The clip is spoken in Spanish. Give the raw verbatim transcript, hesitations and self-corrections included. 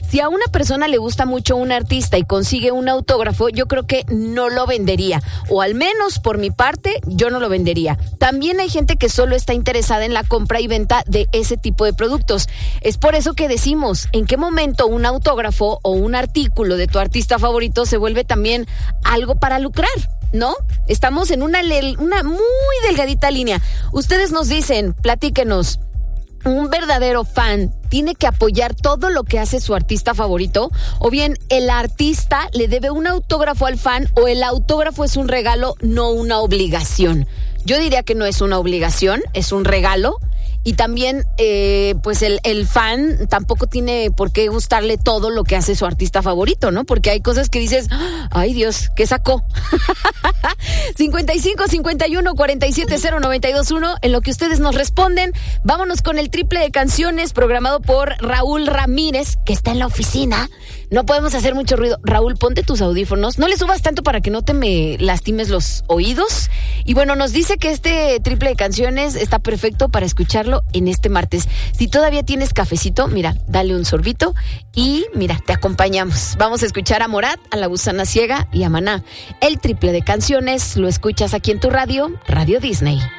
Si a una persona le gusta mucho un artista y consigue un autógrafo, yo creo que no lo vendería. O al menos por mi parte, yo no lo vendería. También hay gente que solo está interesada en la compra y venta de ese tipo de productos. Es por eso que decimos, ¿en qué momento un autógrafo o un artículo de tu artista favorito se vuelve también algo para lucrar? ¿No? Estamos en una, una muy delgadita línea. Ustedes nos dicen, platíquenos, ¿un verdadero fan tiene que apoyar todo lo que hace su artista favorito? ¿O bien el artista le debe un autógrafo al fan o el autógrafo es un regalo, no una obligación? Yo diría que no es una obligación, es un regalo. Y también, eh, pues el, el fan tampoco tiene por qué gustarle todo lo que hace su artista favorito, ¿no? Porque hay cosas que dices, ay Dios, ¿qué sacó? cincuenta y cinco, cincuenta y uno, cuarenta y siete, cero, noventa y dos, uno. En lo que ustedes nos responden, vámonos con el triple de canciones programado por Raúl Ramírez, que está en la oficina. No podemos hacer mucho ruido. Raúl, ponte tus audífonos. No le subas tanto para que no te me lastimes los oídos. Y bueno, nos dice que este triple de canciones está perfecto para escucharlo en este martes. Si todavía tienes cafecito, mira, dale un sorbito y mira, te acompañamos. Vamos a escuchar a Morat, a La Gusana Ciega y a Maná. El triple de canciones lo escuchas aquí en tu radio, Radio Disney.